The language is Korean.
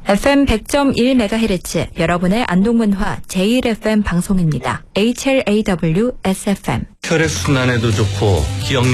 FM 100.1MHz 여러분의 안동문화 제1FM 방송입니다. HLAW SFM. 혈액순환에도 좋고 기억